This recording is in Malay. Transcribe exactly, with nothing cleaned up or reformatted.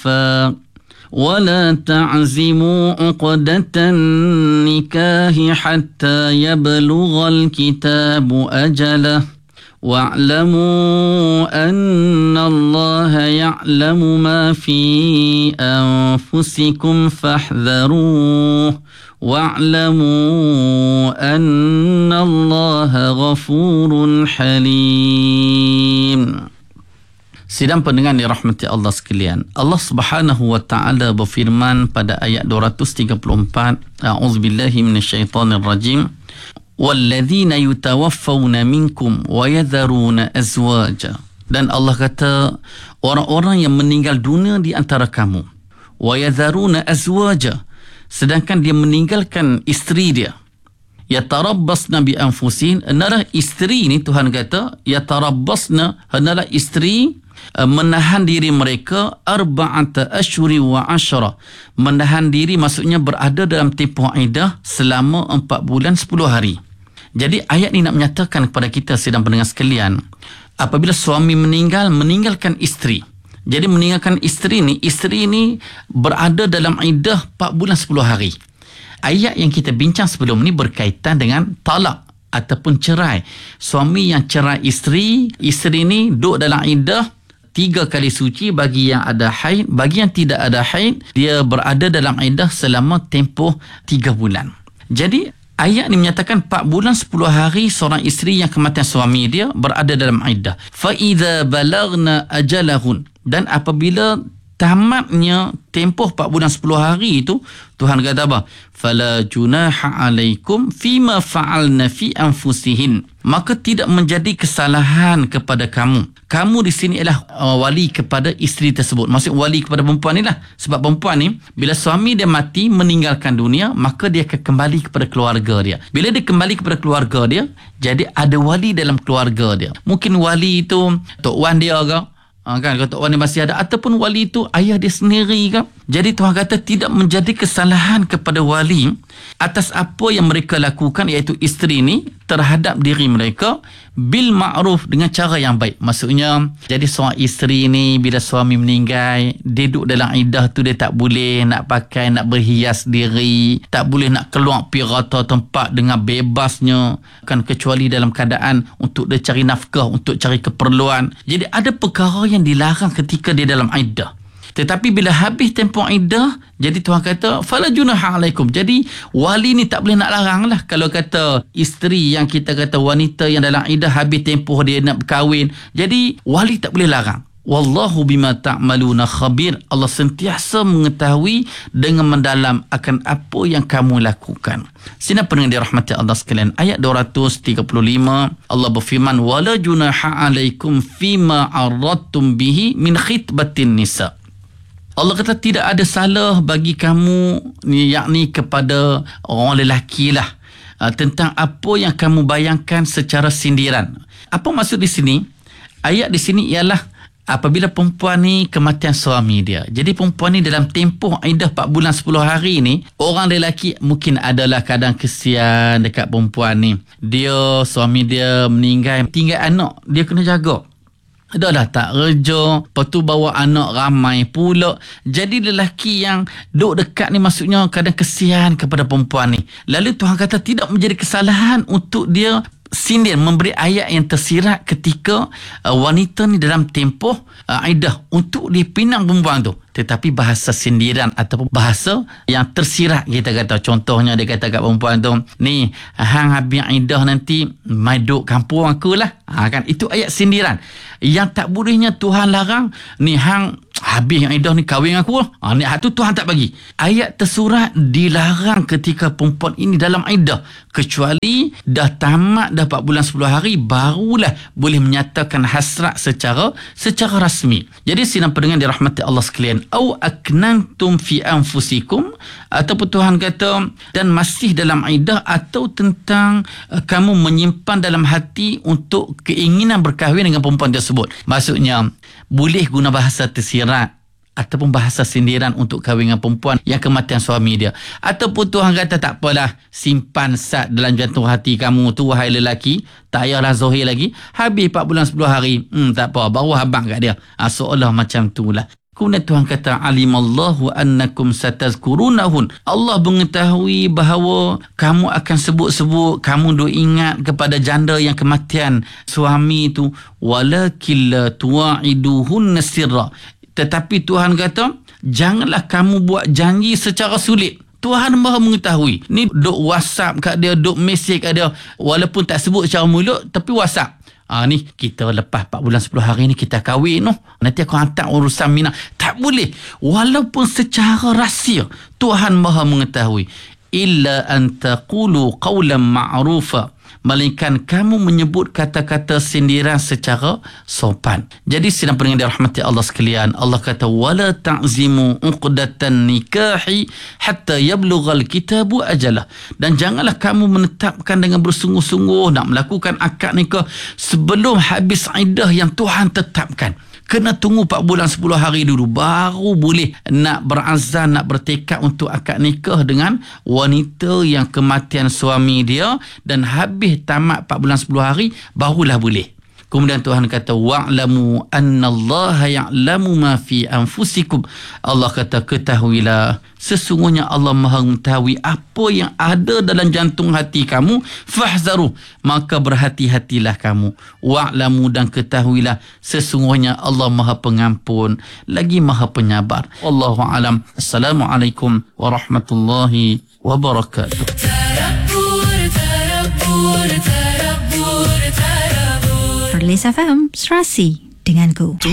الإنفاق ولا تعزموا عقدة النكاح حتى يبلغ الكتاب أجله واعلموا أن الله يعلم ما في أنفسكم فاحذروه واعلموا أن الله غفور حليم. Sidang pendengar dirahmati Allah sekalian, Allah Subhanahu wa taala berfirman pada ayat dua ratus tiga puluh empat, A'udzubillahi minasyaitonir rajim. Walladzina yutawaffawna minkum wa yadharuna azwaja. Dan Allah kata orang-orang yang meninggal dunia di antara kamu, wa yadharuna azwaja, sedangkan dia meninggalkan isteri dia. Yatarabbasna bi anfusin, adalah isteri ni Tuhan kata yatarabbasna, adalah isteri menahan diri mereka arba'ata asyuri wa asyara. Menahan diri maksudnya berada dalam tempoh iddah selama empat bulan sepuluh hari. Jadi ayat ni nak menyatakan kepada kita sedang pendengar sekalian, apabila suami meninggal, meninggalkan isteri. Jadi meninggalkan isteri ni, isteri ni berada dalam iddah empat bulan sepuluh hari. Ayat yang kita bincang sebelum ni berkaitan dengan talak ataupun cerai. Suami yang cerai isteri, isteri ni duduk dalam iddah tiga kali suci bagi yang ada haid, bagi yang tidak ada haid, dia berada dalam iddah selama tempoh tiga bulan. Jadi ayat ni menyatakan empat bulan sepuluh hari seorang isteri yang kematian suami dia berada dalam iddah. Fa idza balagna ajalahun, dan apabila tamatnya tempoh empat bulan sepuluh hari itu, Tuhan kata apa? Fala junaha alaikum fima fa'alna fi anfusihin, maka tidak menjadi kesalahan kepada kamu. Kamu di sini ialah uh, wali kepada isteri tersebut. Maksud wali kepada perempuan ni lah. Sebab perempuan ni bila suami dia mati meninggalkan dunia, maka dia akan kembali kepada keluarga dia. Bila dia kembali kepada keluarga dia, jadi ada wali dalam keluarga dia. Mungkin wali itu tok wan dia ke, Ha, kan, kalau Tok Wan masih ada, ataupun wali itu ayah dia sendiri kan. Jadi Tuhan kata tidak menjadi kesalahan kepada wali atas apa yang mereka lakukan, iaitu isteri ni terhadap diri mereka bil ma'ruf, dengan cara yang baik. Maksudnya jadi seorang isteri ni bila suami meninggal, dia duduk dalam iddah tu, dia tak boleh nak pakai, nak berhias diri, tak boleh nak keluar pergi rata tempat dengan bebasnya kan, kecuali dalam keadaan untuk dia cari nafkah, untuk cari keperluan. Jadi ada perkara yang dilarang ketika dia dalam iddah. Tetapi bila habis tempoh iddah, jadi Tuhan kata fala junaha alaikum. Jadi wali ni tak boleh nak larang lah. Kalau kata isteri yang kita kata wanita yang dalam iddah habis tempoh dia nak berkahwin, jadi wali tak boleh larang. Wallahu bima ta'maluna khabir. Allah sentiasa mengetahui dengan mendalam akan apa yang kamu lakukan. Sina pendengar dirahmati Allah sekalian, ayat dua ratus tiga puluh lima, Allah berfirman wala junaha alaikum fima aradtum bihi min khitbatin nisa. Allah kata tidak ada salah bagi kamu, yakni kepada orang lelaki lah, tentang apa yang kamu bayangkan secara sindiran. Apa maksud di sini? Ayat di sini ialah apabila perempuan ni kematian suami dia. Jadi perempuan ni dalam tempoh iddah empat bulan sepuluh hari ni, orang lelaki mungkin adalah kadang kesian dekat perempuan ni. Dia, suami dia meninggal, tinggal anak, dia kena jaga. Dah dah tak kerja, lepas tu bawa anak ramai pula. Jadi lelaki yang duduk dekat ni maksudnya kadang kesian kepada perempuan ni. Lalu Tuhan kata tidak menjadi kesalahan untuk dia sindir, memberi ayat yang tersirat ketika uh, wanita ni dalam tempoh uh, iddah untuk dipinang perempuan tu. Tetapi bahasa sindiran ataupun bahasa yang tersirat kita kata. Contohnya dia kata kat perempuan tu, ni hang habis iddah nanti mai duduk kampung aku lah. Ha, kan? Itu ayat sindiran. Yang tak bolehnya Tuhan larang, ni hang habis yang iddah ni kahwin aku lah. Ha, ni tu Tuhan tak bagi. Ayat tersurat dilarang ketika perempuan ini dalam iddah. Kecuali dah tamat dah empat bulan sepuluh hari, barulah boleh menyatakan hasrat secara secara rasmi. Jadi sidang pendengar dirahmati Allah sekalian, au aknantum fi anfusikum, ataupun Tuhan kata dan masih dalam iddah, atau tentang uh, kamu menyimpan dalam hati untuk keinginan berkahwin dengan perempuan tersebut. Maksudnya boleh guna bahasa tersirat ataupun bahasa sindiran untuk kahwin dengan perempuan yang kematian suami dia. Ataupun Tuhan kata tak apalah, simpan sat dalam jantung hati kamu tu wahai lelaki, tak payahlah zahir lagi. Habis empat bulan sepuluh hari, hmm, tak apa, baru habang kat dia. Ha, seolah macam tu lah. Kemudian Tuhan kata, alimallahu annakum satazkurunahun. Allah mengetahui bahawa kamu akan sebut-sebut, kamu duk ingat kepada janda yang kematian suami itu. Walakin la tuwa'iduhunna sirra. Tetapi Tuhan kata, janganlah kamu buat janji secara sulit. Tuhan maha mengetahui. Ni duk WhatsApp kat dia, duk mesej kat dia. Walaupun tak sebut secara mulut, tapi WhatsApp. Ah ni kita lepas empat bulan sepuluh hari ni kita kahwin noh. Nanti aku hantar urusan Mina. Tak boleh. Walaupun secara rahsia, Tuhan maha mengetahui. Illa an taqulu qawlan ma'rufa. Melainkan kamu menyebut kata-kata sindiran secara sopan. Jadi sidang pendengar dirahmati Allah sekalian, Allah kata wala ta'zimu uqdatan nikahi hatta yablughal kitabu ajalah. Dan janganlah kamu menetapkan dengan bersungguh-sungguh nak melakukan akad nikah sebelum habis iddah yang Tuhan tetapkan. Kena tunggu empat bulan sepuluh hari dulu baru boleh nak berazam, nak bertekad untuk akad nikah dengan wanita yang kematian suami dia, dan habis tamat empat bulan sepuluh hari barulah boleh. Kemudian Tuhan kata wa'lamu annallaha ya'lamu ma fi anfusikum. Allah kata ketahuilah sesungguhnya Allah Maha mengetahui apa yang ada dalam jantung hati kamu. Fahzaru, maka berhati-hatilah kamu. Wa'lamu, dan ketahuilah sesungguhnya Allah Maha Pengampun lagi Maha Penyabar. Wallahu alam. Assalamualaikum warahmatullahi wabarakatuh. Perlis F M, Serasi denganku.